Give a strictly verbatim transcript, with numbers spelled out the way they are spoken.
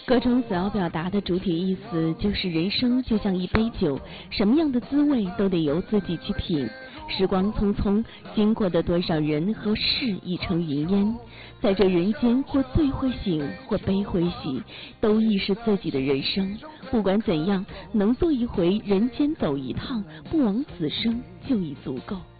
歌中所要表达的主体意思就是人生就像一杯酒，什么样的滋味都得由自己去品。时光匆匆，经过的多少人和事已成云烟，在这人间，或醉会醒，或悲会喜，都亦是自己的人生。不管怎样，能做一回人间走一趟，不枉此生就已足够。